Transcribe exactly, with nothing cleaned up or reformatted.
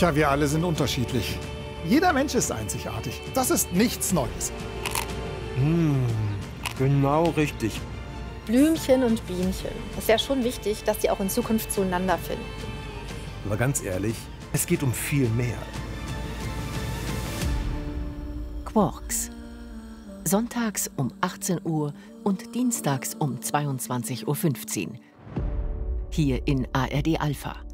Tja, wir alle sind unterschiedlich. Jeder Mensch ist einzigartig. Das ist nichts Neues. Mmh, genau richtig. Blümchen und Bienchen. Es ist ja schon wichtig, dass die auch in Zukunft zueinander finden. Aber ganz ehrlich, es geht um viel mehr. Quarks. Sonntags um achtzehn Uhr und dienstags um zweiundzwanzig Uhr fünfzehn. Hier in A R D Alpha.